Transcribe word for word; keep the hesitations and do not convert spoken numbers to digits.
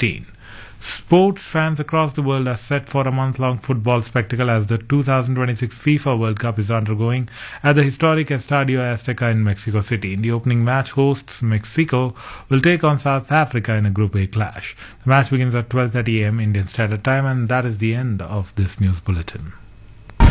sixteen. Sports fans across the world are set for a month-long football spectacle as the two thousand twenty-six FIFA World Cup is undergoing at the historic Estadio Azteca in Mexico City. In the opening match, hosts Mexico will take on South Africa in a Group A clash. The match begins at twelve thirty a m Indian Standard Time, and that is the end of this news bulletin.